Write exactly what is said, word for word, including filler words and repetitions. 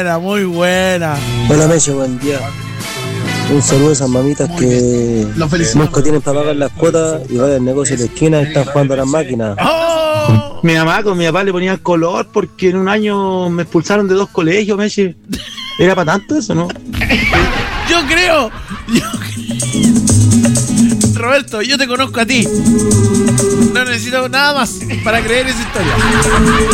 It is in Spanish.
buena, muy buena. Hola, Messi, buen día. Un saludo a esas mamitas que nunca tienen para pagar las cuotas y van al negocio de la esquina y están jugando a las máquinas. ¡Oh! Mi mamá con mi papá le ponían color porque en un año me expulsaron de dos colegios, Messi. ¿Era para tanto eso, no? Yo creo, yo creo. Roberto, yo te conozco a ti. No necesito nada más para creer esa historia.